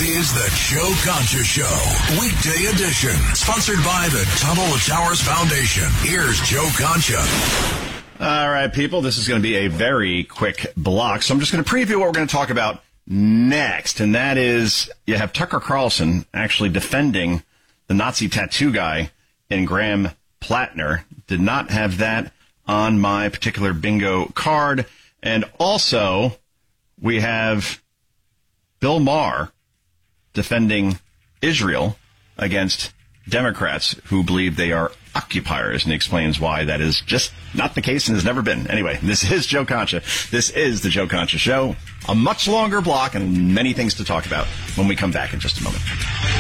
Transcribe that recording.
This is the Joe Concha Show, weekday edition, sponsored by the Tunnel to Towers Foundation. Here's Joe Concha. All right, people, this is going to be a very quick block, so I'm just going to preview what we're going to talk about next, and that is you have Tucker Carlson actually defending the Nazi tattoo guy in Graham Plattner. Did not have that on my particular bingo card. And also, we have Bill Maher defending Israel against Democrats who believe they are occupiers, and he explains why that is just not the case and has never been. Anyway, this is Joe Concha. This is the Joe Concha Show. A much longer block and many things to talk about when we come back in just a moment.